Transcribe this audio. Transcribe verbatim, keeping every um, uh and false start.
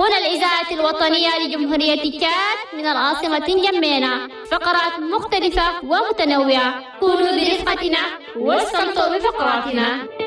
هنا الإذاعة الوطنية لجمهورية تشاد من العاصمة جمينة، فقرات مختلفة ومتنوعة. كونوا برفقتنا واستمتعوا بفقراتنا.